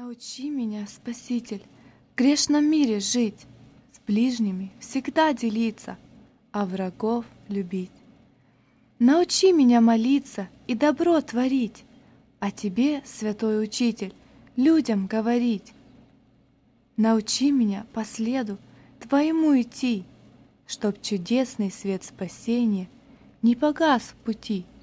Научи меня, Спаситель, в грешном мире жить, с ближними всегда делиться, а врагов любить. Научи меня молиться и добро творить, а Тебе, святой Учитель, людям говорить. Научи меня по следу Твоему идти, чтоб чудесный свет спасения не погас в пути.